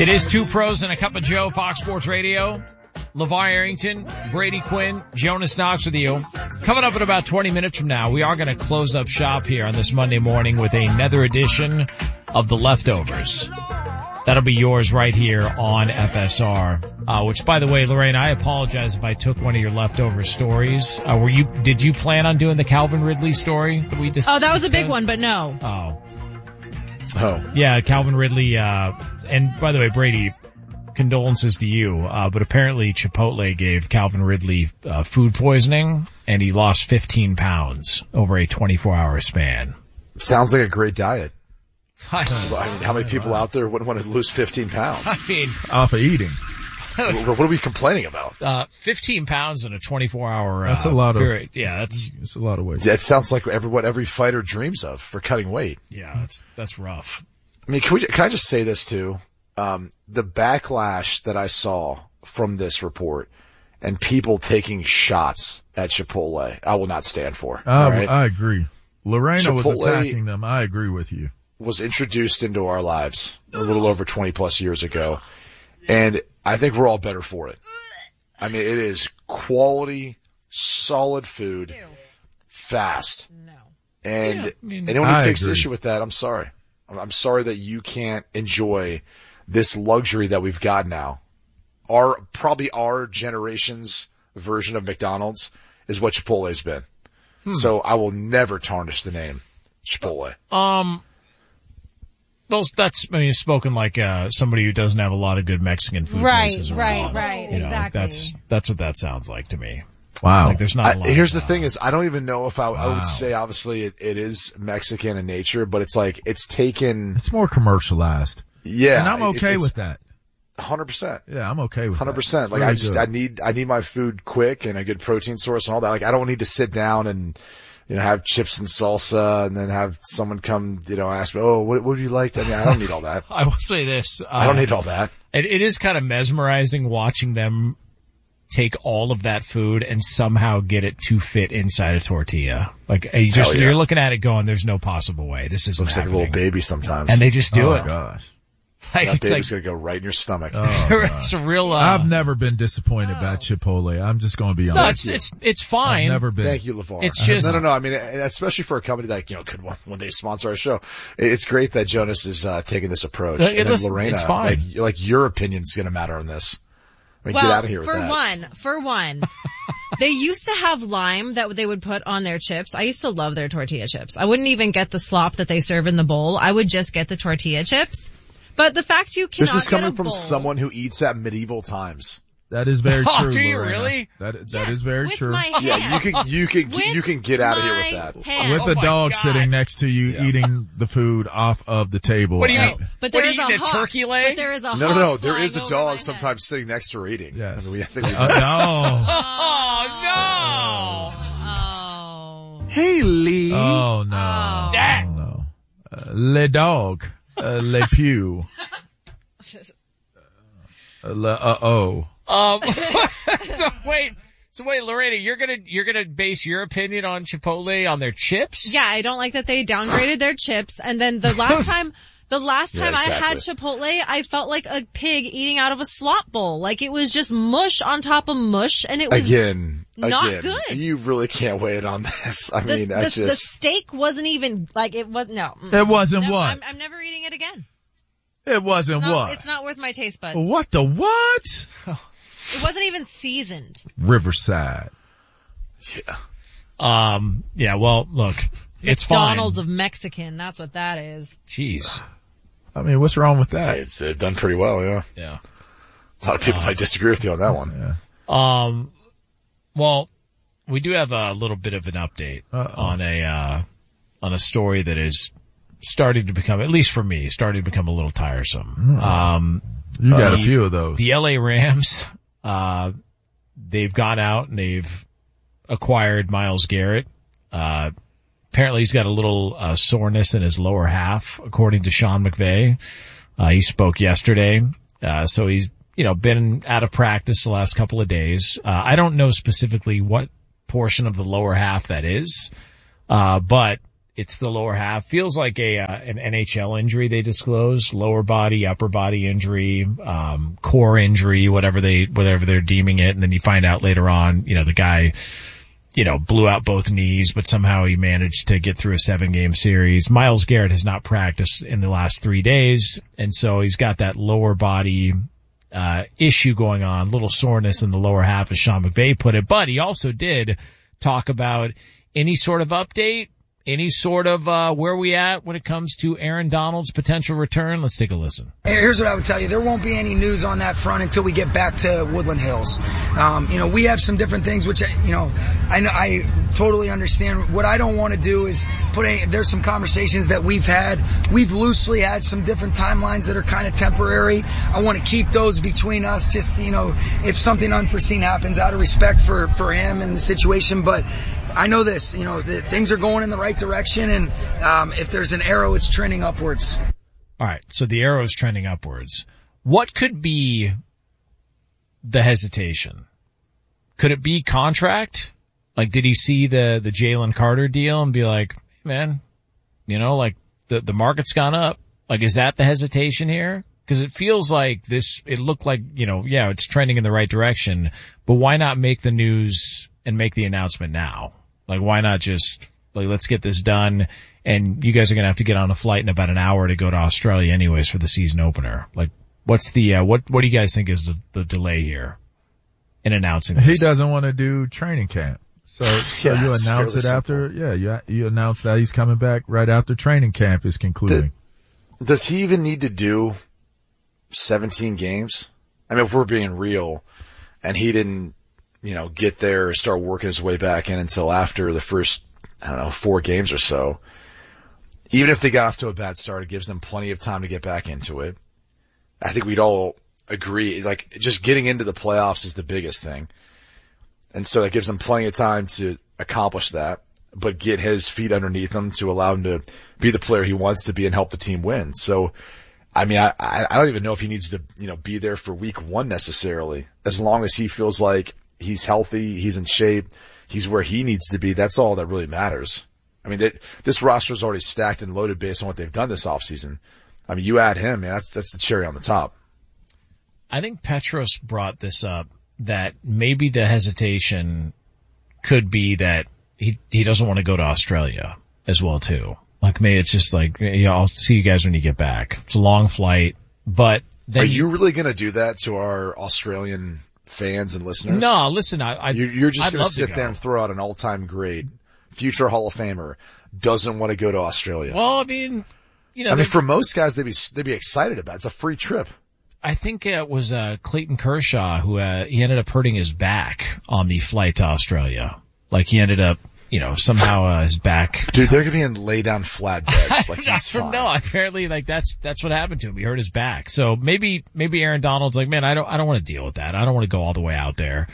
It is Two Pros and a Cup of Joe, Fox Sports Radio. LeVar Arrington, Brady Quinn, Jonas Knox with you. Coming up in about 20 minutes from now, we are going to close up shop here on this Monday morning with another edition of The Leftovers. That'll be yours right here on FSR. Which, by the way, Lorraine, I apologize if I took one of your leftover stories. Did you plan on doing the Calvin Ridley story that we just? Oh, that was a big one, but no. Oh, yeah, Calvin Ridley. And by the way, Brady, condolences to you. But apparently Chipotle gave Calvin Ridley food poisoning, and he lost 15 pounds over a 24-hour span. Sounds like a great diet. I mean, how many people out there wouldn't want to lose 15 pounds? I mean, off of eating. What are we complaining about? 15 pounds in a 24-hour that's a lot period. Yeah, that's a lot of weight. That sounds like what every fighter dreams of for cutting weight. Yeah, that's rough. I mean, can I just say this too? The backlash that I saw from this report and people taking shots at Chipotle, I will not stand for. Right? I agree. Lorena was Chipotle attacking them. I agree with you. Was introduced into our lives a little over 20 plus years ago. And I think we're all better for it. I mean, it is quality, solid food, fast. No. And anyone who takes issue with that, I'm sorry. I'm sorry that you can't enjoy this luxury that we've got now. Probably our generation's version of McDonald's is what Chipotle's been. So I will never tarnish the name Chipotle. Spoken like somebody who doesn't have a lot of good Mexican food places around. Right, you know, exactly. That's what that sounds like to me. Wow. Like there's not a lot. Here's the thing is, I don't even know if I would say obviously it is Mexican in nature, but it's like, it's more commercialized. Yeah. And I'm okay with that. 100%. Yeah, I'm okay with 100%. Like really I need my food quick and a good protein source and all that. Like I don't need to sit down and, have chips and salsa and then have someone come, ask me, oh, what would you like? I mean, I don't need all that. I will say this. I don't need all that. It is kind of mesmerizing watching them take all of that food and somehow get it to fit inside a tortilla. Like you're looking at it going, there's no possible way. This is looks happening. Like a little baby sometimes. And they just do it. Oh gosh. That baby's gonna go right in your stomach. It's a real, I've never been disappointed by Chipotle. I'm just gonna be honest. No, it's fine. I've never been. Thank you, LeVar. It's just. No. I mean, especially for a company that, could one day sponsor our show. It's great that Jonas is, taking this approach. And then Lorena, it's fine. Like your opinion's gonna matter on this. I mean, get out of here with that. For one, they used to have lime that they would put on their chips. I used to love their tortilla chips. I wouldn't even get the slop that they serve in the bowl. I would just get the tortilla chips. But the fact you cannot This is coming get a from bowl, someone who eats at medieval times. That is very true. Oh, do you Lorena. really? That is very with true. My hand. Yeah, you can get out of here with that. Hand. With a dog God. sitting next to you eating the food off of the table. What do you mean? But there what is are you eating, a a turkey leg? But there is a No. There flying is a over my dog head. sometimes sitting next to her eating. Yes. I mean, I think No. Oh. Hey, Lee. Oh no. Dad. Oh, no. Le dog. Le pew. So wait, Lorena, you're gonna base your opinion on Chipotle on their chips? Yeah, I don't like that they downgraded their chips. And then the last time I had Chipotle, I felt like a pig eating out of a slop bowl. Like it was just mush on top of mush, and it was not good. You really can't weigh it on this. I mean, that's the just. steak wasn't even like it was. No, It wasn't what? I'm never eating it again. It wasn't what? It's not worth my taste buds. What the what? It wasn't even seasoned. Riverside. Yeah. Yeah. Well, look, it's fine. McDonald's of Mexican. That's what that is. Jeez. I mean, what's wrong with that? They've done pretty well, yeah. Yeah. A lot of people might disagree with you on that one. Yeah. Well, we do have a little bit of an update on a story that is starting to become, at least for me, starting to become a little tiresome. You got a few of those. The LA Rams, they've gone out and they've acquired Myles Garrett. Apparently he's got a little soreness in his lower half, according to Sean McVay. He spoke yesterday. So he's, been out of practice the last couple of days. I don't know specifically what portion of the lower half that is. But it's the lower half. Feels like an NHL injury they disclosed. Lower body, upper body injury, core injury, whatever they're deeming it. And then you find out later on, the guy, blew out both knees, but somehow he managed to get through a 7-game series. Myles Garrett has not practiced in the last 3 days. And so he's got that lower body, issue going on, little soreness in the lower half, as Sean McVay put it. But he also did talk about any sort of update, any sort of where we at when it comes to Aaron Donald's potential return. Let's take a listen. Here's what I would tell you. There won't be any news on that front until we get back to Woodland Hills. We have some different things which, I totally understand. What I don't want to do is there's some conversations that we've had. We've loosely had some different timelines that are kind of temporary. I want to keep those between us, just, if something unforeseen happens, out of respect for him and the situation. But I know this, things are going in the right direction, and if there's an arrow, it's trending upwards. All right, so the arrow is trending upwards. What could be the hesitation? Could it be contract? Like, did he see the Jalen Carter deal and be like, man, the market's gone up? Like, is that the hesitation here? Because it feels like it looked like, it's trending in the right direction, but why not make the news and make the announcement now? Like, why not just, let's get this done, and you guys are going to have to get on a flight in about an hour to go to Australia anyways for the season opener. Like, what's the, what do you guys think is the delay here in announcing this? He doesn't want to do training camp. So you announce it after, you announce that he's coming back right after training camp is concluding. Does he even need to do 17 games? I mean, if we're being real, and he didn't, get there or start working his way back in until after the first, 4 games or so. Even if they got off to a bad start, it gives them plenty of time to get back into it. I think we'd all agree, just getting into the playoffs is the biggest thing. And so that gives him plenty of time to accomplish that, but get his feet underneath him to allow him to be the player he wants to be and help the team win. So, I mean, I don't even know if he needs to, be there for week 1 necessarily. As long as he feels like he's healthy, he's in shape, he's where he needs to be, that's all that really matters. I mean, this roster is already stacked and loaded based on what they've done this offseason. I mean, you add him, man, that's the cherry on the top. I think Petros brought this up, that maybe the hesitation could be that he doesn't want to go to Australia as well too. Like, maybe it's just like, I'll see you guys when you get back. It's a long flight, but then are you really going to do that to our Australian fans and listeners? No, listen, you're just going to sit there and throw out an all-time great, future Hall of Famer, doesn't want to go to Australia. Well, I mean, for most guys, they'd be excited about it. It's a free trip. I think it was Clayton Kershaw who he ended up hurting his back on the flight to Australia. Like, he ended up, somehow his back. Dude, they're gonna be in lay down flatbeds. Like, he's fine. No, apparently, that's what happened to him. He hurt his back. So maybe Aaron Donald's like, man, I don't want to deal with that. I don't want to go all the way out there,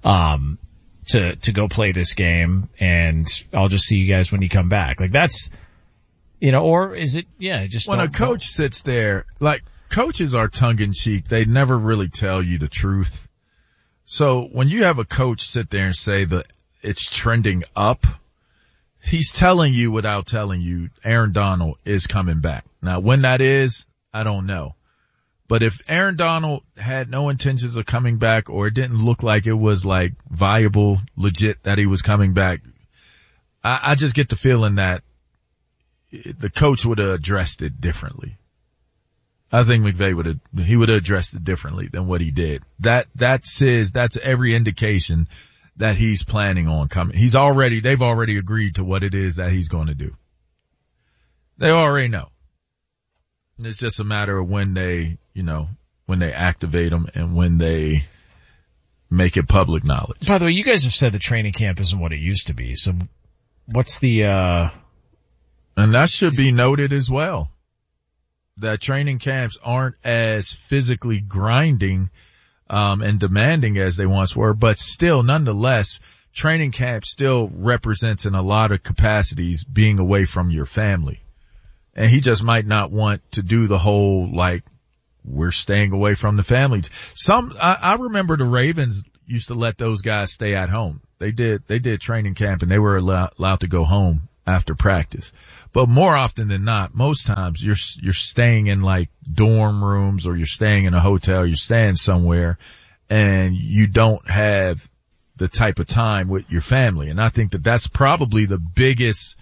to go play this game, and I'll just see you guys when you come back. Like, that's, or is it, just when a coach sits there, like, coaches are tongue-in-cheek. They never really tell you the truth. So when you have a coach sit there and say that it's trending up, he's telling you without telling you Aaron Donald is coming back. Now, when that is, I don't know. But if Aaron Donald had no intentions of coming back, or it didn't look like it was like viable, legit that he was coming back, I just get the feeling that the coach would have addressed it differently. I think McVay would have addressed it differently than what he did. That's every indication that he's planning on coming. They've already agreed to what it is that he's going to do. They already know. It's just a matter of when they activate them and when they make it public knowledge. By the way, you guys have said the training camp isn't what it used to be. So what's the, and that should be noted as well. That training camps aren't as physically grinding, and demanding as they once were, but still, nonetheless, training camp still represents in a lot of capacities being away from your family. And he just might not want to do the whole, like, we're staying away from the family. I remember the Ravens used to let those guys stay at home. They did training camp and they were allowed to go home after practice. But more often than not, most times you're staying in like dorm rooms, or you're staying in a hotel, you're staying somewhere, and you don't have the type of time with your family. And I think that that's probably the biggest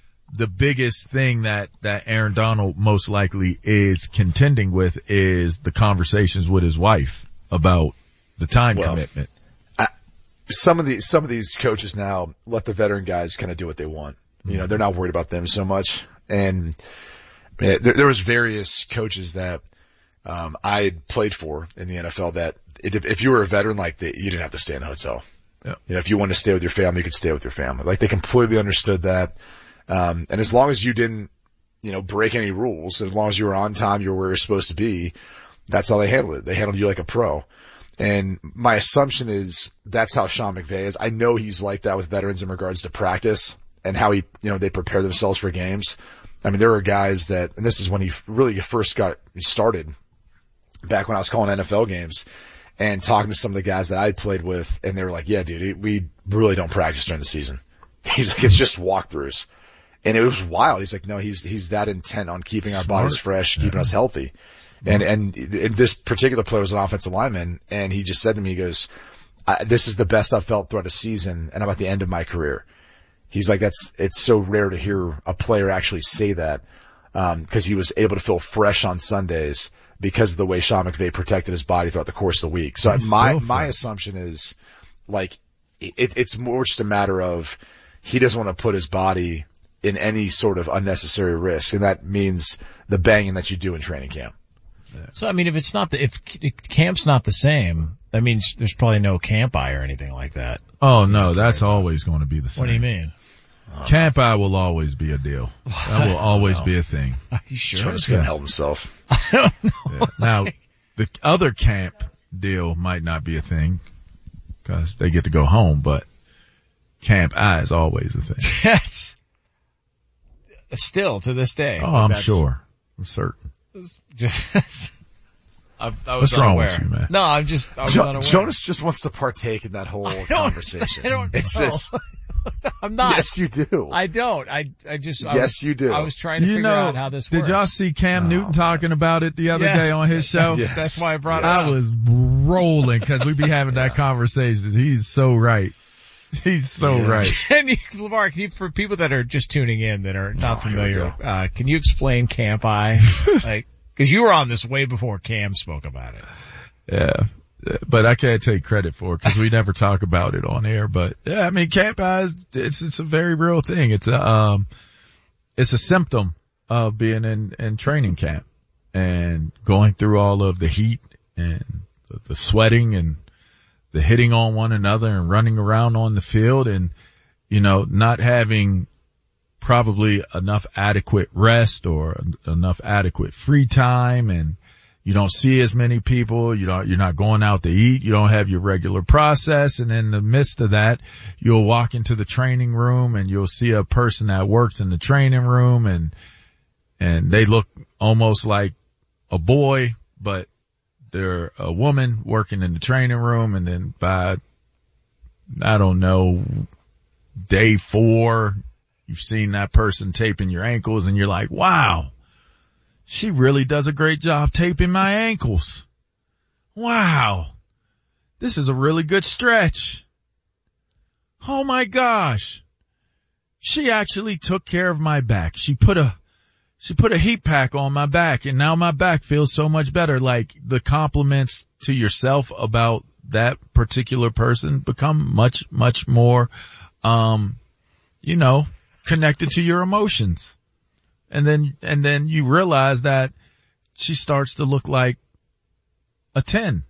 thing that Aaron Donald most likely is contending with, is the conversations with his wife about the time commitment. Some of these coaches now let the veteran guys kind of do what they want. You know, they're not worried about them so much. And there was various coaches that I had played for in the NFL that if you were a veteran, like you didn't have to stay in a hotel. Yeah. You know, if you wanted to stay with your family, you could stay with your family. Like, they completely understood that. And as long as you didn't, you know, break any rules, as long as you were on time, you were where you're supposed to be, that's how they handled it. They handled you like a pro. And my assumption is that's how Sean McVay is. I know he's like that with veterans in regards to practice and how they prepare themselves for games. I mean, there are guys that, and this is when he really first got started, back when I was calling NFL games and talking to some of the guys that I played with, and they were like, yeah, dude, we really don't practice during the season. He's like, it's just walkthroughs. And it was wild. He's like, no, he's that intent on keeping our bodies fresh, keeping us healthy. And this particular player was an offensive lineman, and he just said to me, he goes, this is the best I've felt throughout a season, and I'm at the end of my career. He's like, it's so rare to hear a player actually say that, cause he was able to feel fresh on Sundays because of the way Sean McVay protected his body throughout the course of the week. So my assumption is, like, it's more just a matter of he doesn't want to put his body in any sort of unnecessary risk, and that means the banging that you do in training camp. So, I mean, if camp's not the same, that means there's probably no camp eye or anything like that. Oh, no, that's always going to be the same. What do you mean? Camp eye will always be a deal. That will always be a thing. Are you sure? Jonas can't help himself. I don't know. Yeah. Now, the other camp deal might not be a thing because they get to go home, but camp eye is always a thing. Yes. Still to this day. Oh, I'm sure. I'm certain. I was What's unaware. wrong with you, man? No, I was unaware. Jonas just wants to partake in that whole conversation. I don't it's know. just, I'm not. Yes, you do. I don't. Yes, you do. I was trying to figure out how this works. Did y'all see Cam Newton talking about it the other day on his show? Yes. That's why I brought it I up. was rolling because we be having that conversation. He's so right. He's so right. LeVar, for people that are just tuning in that are not familiar, can you explain camp eye? Like, cause you were on this way before Cam spoke about it. Yeah. But I can't take credit for it because we never talk about it on air. But yeah, I mean, camp eye it's a very real thing. It's a symptom of being in training camp and going through all of the heat and the sweating and the hitting on one another and running around on the field and, not having probably enough adequate rest or enough adequate free time, and you don't see as many people. You're not going out to eat. You don't have your regular process. And in the midst of that, you'll walk into the training room and you'll see a person that works in the training room and they look almost like a boy, but they're a woman working in the training room. And then by, I don't know, day 4, you've seen that person taping your ankles and you're like, wow, she really does a great job taping my ankles. Wow. This is a really good stretch. Oh my gosh. She actually took care of my back. She put a heat pack on my back and now my back feels so much better. Like, the compliments to yourself about that particular person become much, much more, connected to your emotions. And then you realize that she starts to look like a 10.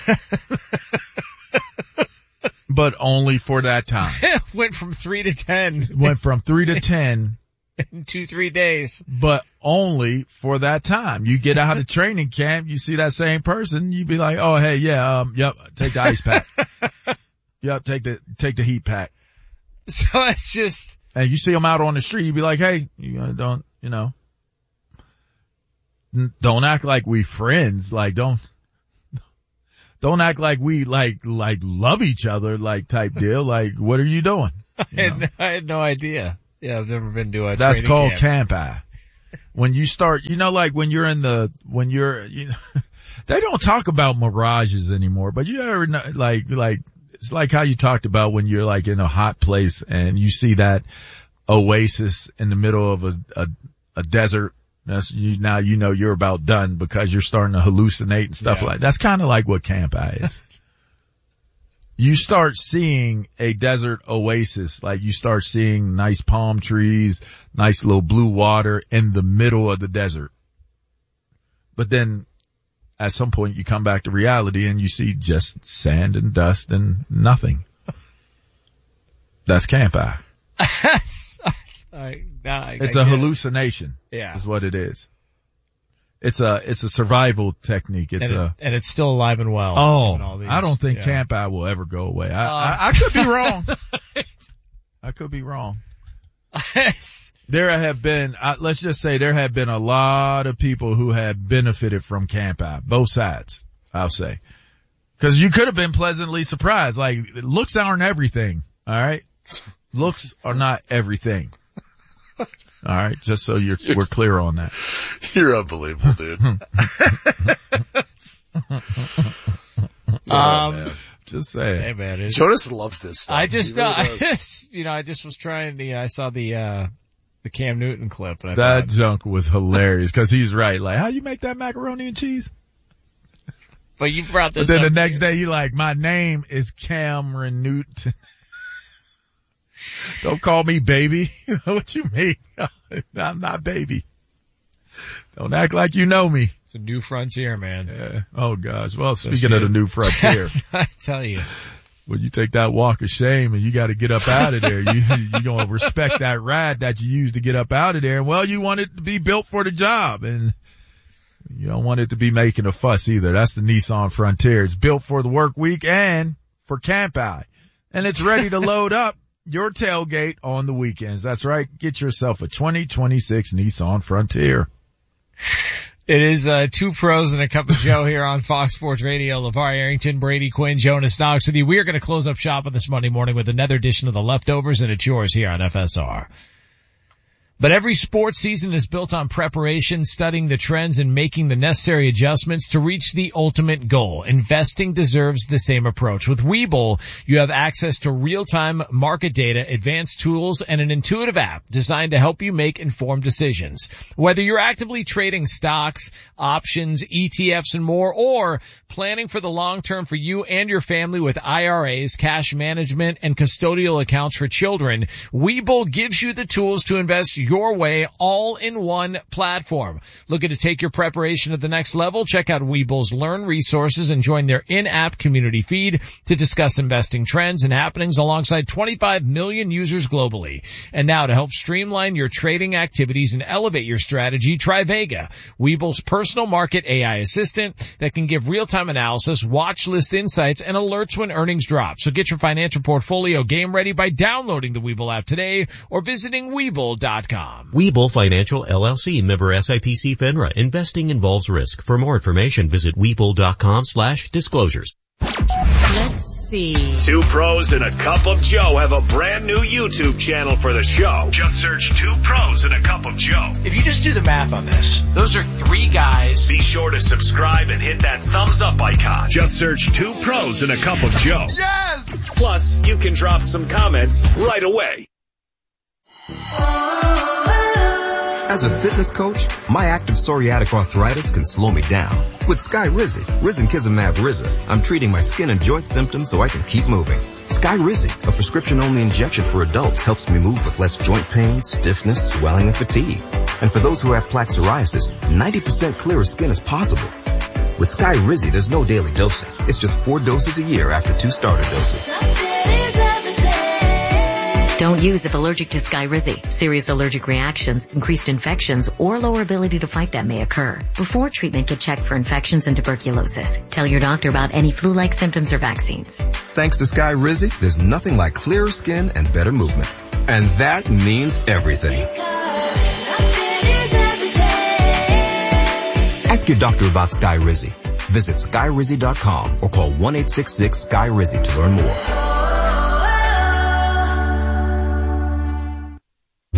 But only for that time. Went from 3 to 10. Went from 3 to 10. In 2-3 days. But only for that time. You get out of training camp, you see that same person, you be like, oh, hey, yeah, yep, take the ice pack. Yep, take the heat pack. So it's just. And you see them out on the street, you be like, hey, don't act like we friends. Like, don't act like we like love each other, like type deal. Like, what are you doing? I had no idea. Yeah, I've never been to a That's called camp. Camp-I. When you start, like when you're they don't talk about mirages anymore, but you ever know, like, it's like how you talked about when you're like in a hot place and you see that oasis in the middle of a desert. Now you know you're about done because you're starting to hallucinate and stuff like that. That's kind of like what Camp-I is. You start seeing a desert oasis, like you start seeing nice palm trees, nice little blue water in the middle of the desert. But then at some point you come back to reality and you see just sand and dust and nothing. That's Camp-I. It's a hallucination. Yeah. Is what it is. It's a survival technique. And it's still alive and well. Oh, I don't think Camp-I will ever go away. I could be wrong. I could be wrong. There have been, let's just say there have been a lot of people who have benefited from Camp-I, both sides, I'll say. Cause you could have been pleasantly surprised. Like, looks aren't everything. All right. Looks are not everything. All right, just so we're clear on that. You're unbelievable, dude. Just saying. Hey man, Jonas loves this stuff. I just was trying to, I saw the Cam Newton clip. And that junk was hilarious because he's right. Like, how you make that macaroni and cheese? But you brought this up. But then the next day you like, my name is Cameron Newton. Don't call me baby. What you mean? I'm not baby. Don't act like you know me. It's a new frontier, man. Yeah. Oh gosh. Well, speaking of the new frontier. I tell you. When you take that walk of shame and you got to get up out of there, you're going to respect that ride that you used to get up out of there. And well, you want it to be built for the job and you don't want it to be making a fuss either. That's the Nissan Frontier. It's built for the work week and for Camp-I. And it's ready to load up your tailgate on the weekends. That's right. Get yourself a 2026 Nissan Frontier. It is two pros and a cup of Joe here on Fox Sports Radio. LeVar Arrington, Brady Quinn, Jonas Knox with you. We are going to close up shop on this Monday morning with another edition of The Leftovers, and it's yours here on FSR. But every sports season is built on preparation, studying the trends, and making the necessary adjustments to reach the ultimate goal. Investing deserves the same approach. With Webull, you have access to real-time market data, advanced tools, and an intuitive app designed to help you make informed decisions. Whether you're actively trading stocks, options, ETFs, and more, or planning for the long term for you and your family with IRAs, cash management, and custodial accounts for children, Webull gives you the tools to invest your way, all in one platform. Looking to take your preparation to the next level? Check out Webull's Learn resources and join their in-app community feed to discuss investing trends and happenings alongside 25 million users globally. And now to help streamline your trading activities and elevate your strategy, try Vega, Webull's personal market AI assistant that can give real-time analysis, watch list insights, and alerts when earnings drop. So get your financial portfolio game ready by downloading the Webull app today or visiting Webull.com. Webull Financial LLC, member SIPC FINRA. Investing involves risk. For more information, visit Webull.com/disclosures. Let's see. Two pros and a cup of Joe have a brand new YouTube channel for the show. Just search Two Pros and a Cup of Joe. If you just do the math on this, those are three guys. Be sure to subscribe and hit that thumbs up icon. Just search Two Pros and a Cup of Joe. Yes! Plus, you can drop some comments right away. As a fitness coach, my active psoriatic arthritis can slow me down. With Skyrizi, Risankizumab Riza, I'm treating my skin and joint symptoms so I can keep moving. Skyrizi, a prescription-only injection for adults, helps me move with less joint pain, stiffness, swelling, and fatigue. And for those who have plaque psoriasis, 90% clearer skin is possible. With Skyrizi, there's no daily dosing. It's just 4 doses a year after 2 starter doses. Don't use if allergic to Skyrizi. Serious allergic reactions, increased infections, or lower ability to fight them may occur. Before treatment, get checked for infections and tuberculosis. Tell your doctor about any flu-like symptoms or vaccines. Thanks to Skyrizi, there's nothing like clearer skin and better movement. And that means everything. Ask your doctor about Skyrizi. Visit Skyrizi.com or call 1-866-SKY-RIZI to learn more.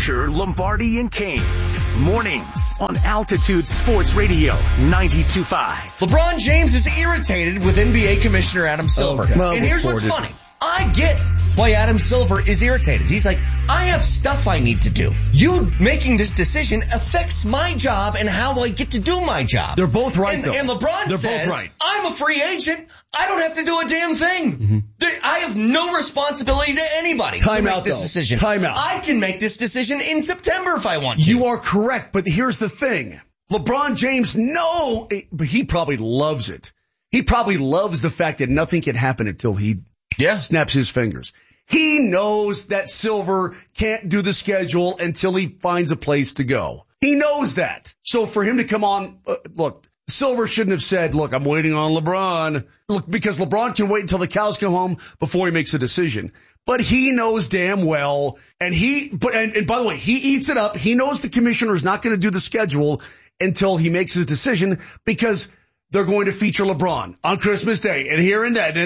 Mosher, Lombardi, and Kane. Mornings on Altitude Sports Radio 92.5. LeBron James is irritated with NBA Commissioner Adam Silver. Okay. Well, and here's what's funny. I get why Adam Silver is irritated. He's like, I have stuff I need to do. You making this decision affects my job and how I get to do my job. They're both right, though. And LeBron says, I'm a free agent. I don't have to do a damn thing. Mm-hmm. I have no responsibility to anybody to make this decision. Time out. I can make this decision in September if I want to. You are correct, but here's the thing. LeBron James, but he probably loves it. He probably loves the fact that nothing can happen until he snaps his fingers. He knows that Silver can't do the schedule until he finds a place to go. He knows that. So for him to come on, look, Silver shouldn't have said, look, I'm waiting on LeBron. Look, because LeBron can wait until the cows come home before he makes a decision. But he knows damn well, and by the way, he eats it up. He knows the commissioner is not going to do the schedule until he makes his decision because they're going to feature LeBron on Christmas Day and here and that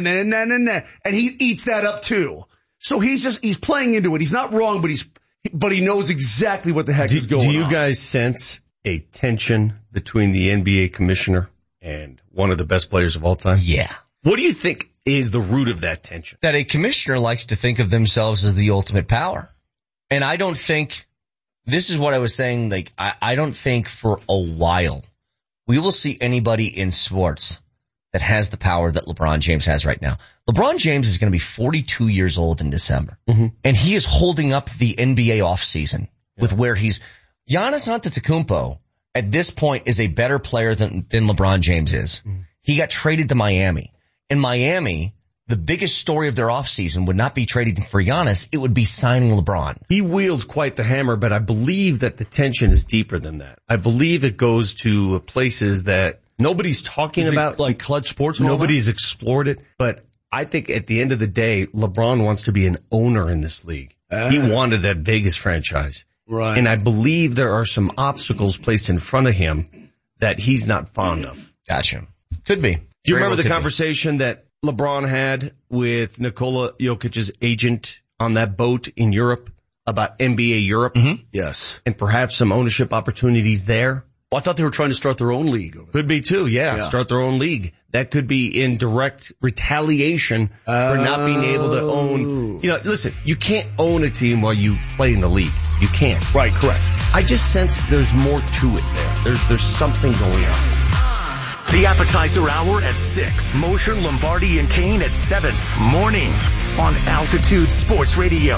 and he eats that up too. So he's playing into it. He's not wrong, but he knows exactly what the heck is going on. Do you guys sense a tension between the NBA commissioner and one of the best players of all time? Yeah. What do you think is the root of that tension? That a commissioner likes to think of themselves as the ultimate power. And I don't think, this is what I was saying, like, I don't think for a while we will see anybody in sports that has the power that LeBron James has right now. LeBron James is going to be 42 years old in December. Mm-hmm. And he is holding up the NBA offseason with where Giannis Antetokounmpo at this point is a better player than LeBron James is. Mm-hmm. He got traded to Miami. In Miami, the biggest story of their offseason would not be trading for Giannis. It would be signing LeBron. He wields quite the hammer, but I believe that the tension is deeper than that. I believe it goes to places that nobody's talking about, like Clutch Sports. Nobody's explored it, but I think at the end of the day, LeBron wants to be an owner in this league. He wanted that Vegas franchise. Right. And I believe there are some obstacles placed in front of him that he's not fond of. Gotcha. Could be. Do you remember the conversation that LeBron had with Nikola Jokic's agent on that boat in Europe about NBA Europe? Mm-hmm. Yes. And perhaps some ownership opportunities there? Well, I thought they were trying to start their own league. Could be too, yeah. Start their own league. That could be in direct retaliation for not being able to own. You know, listen, you can't own a team while you play in the league. You can't. Right, correct. I just sense there's more to it there. There's something going on. The appetizer hour at 6. Mosher, Lombardi, and Kane at 7. Mornings on Altitude Sports Radio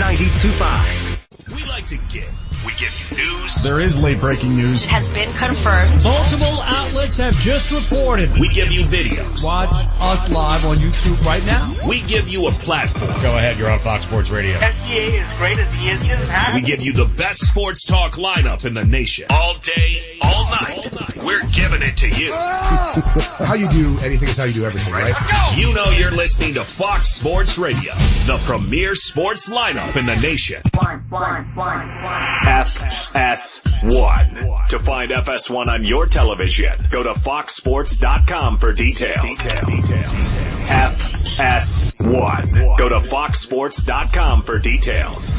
92.5. We like to give. We give you news. There is late breaking news. It has been confirmed. Multiple outlets have just reported. We give you videos. Watch us live on YouTube right now. We give you a platform. Go ahead, you're on Fox Sports Radio. SGA is great as he is. We give you the best sports talk lineup in the nation. All day, all night. We're giving it to you. How you do anything is how you do everything, right? Let's go. You know you're listening to Fox Sports Radio, the premier sports lineup in the nation. FS1. To find FS1 on your television, go to foxsports.com for details. FS1. Go to foxsports.com for details.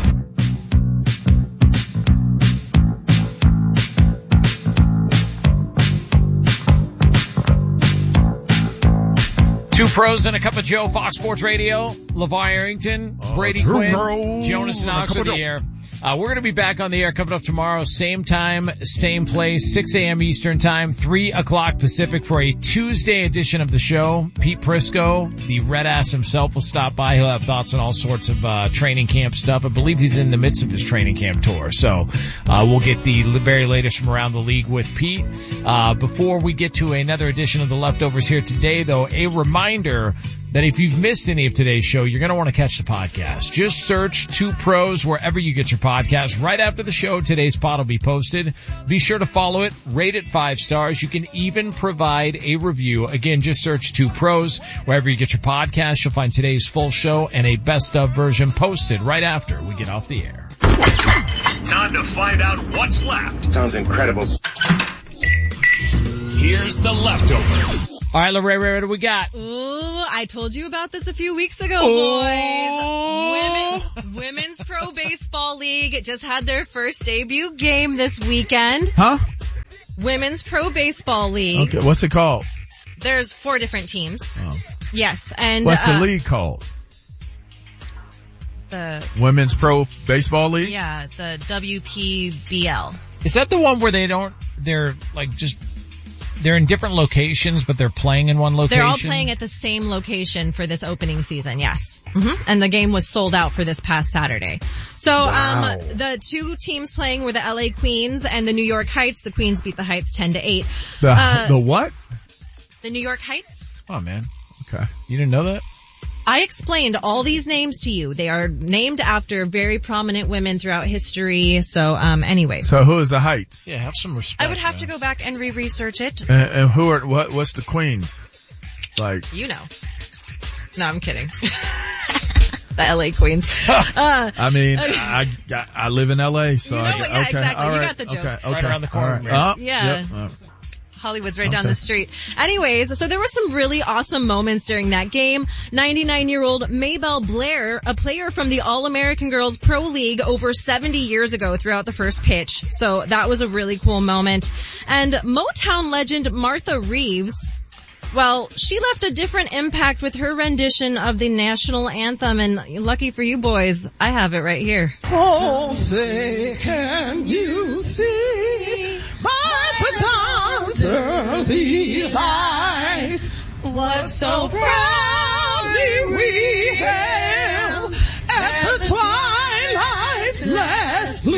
Two pros and a cup of Joe, Fox Sports Radio. LeVar Arrington, Brady Quinn, Jonas Knox with the air. We're going to be back on the air coming up tomorrow, same time, same place, 6 a.m. Eastern time, 3 o'clock Pacific for a Tuesday edition of the show. Pete Prisco, the red ass himself, will stop by. He'll have thoughts on all sorts of training camp stuff. I believe he's in the midst of his training camp tour. So we'll get the very latest from around the league with Pete. Before we get to another edition of the Leftovers here today, though, a reminder that if you've missed any of today's show, you're going to want to catch the podcast. Just search Two Pros wherever you get your podcast. Right after the show, today's pod will be posted. Be sure to follow it, rate it 5 stars. You can even provide a review. Again, just search Two Pros wherever you get your podcast. You'll find today's full show and a best of version posted right after we get off the air. Time to find out what's left. Sounds incredible. Here's the Leftovers All right, Lorraine, what do we got? Ooh, I told you about this a few weeks ago, boys. Women's Pro Baseball League just had their first debut game this weekend. Huh? Women's Pro Baseball League. Okay, what's it called? There's 4 different teams. Oh. Yes, and what's the league called? The Women's Pro Baseball League? Yeah, the WPBL. Is that the one where they're in different locations, but they're playing in one location? They're all playing at the same location for this opening season, yes. Mm-hmm. And the game was sold out for this past Saturday. So, wow. The 2 teams playing were the LA Queens and the New York Heights. The Queens beat the Heights 10-8. The what? The New York Heights. Oh man. Okay. You didn't know that? I explained all these names to you. They are named after very prominent women throughout history. So, anyway. So who is the Heights? Yeah, have some respect. I would have to go back and re-research it. And what's the Queens? Like. You know. No, I'm kidding. The LA Queens. I mean, I live in LA, so you know what? Yeah, exactly. All you right. got the joke. Okay. Right around the corner. Right. Yeah. Yep. Hollywood's right down the street. Anyways, so there were some really awesome moments during that game. 99-year-old Maybelle Blair, a player from the All-American Girls Pro League over 70 years ago, threw out the first pitch. So that was a really cool moment. And Motown legend Martha Reeves, well, she left a different impact with her rendition of the national anthem. And lucky for you boys, I have it right here. Oh, say, can you see by the dawn's early light what so proudly we hailed at the twilight's last